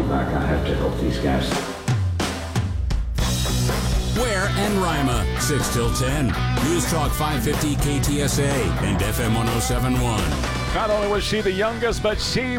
feedback I have to help these guys. Ware and Rima, 6 till 10. News Talk 550 KTSA and FM 1071. Not only was she the youngest, but she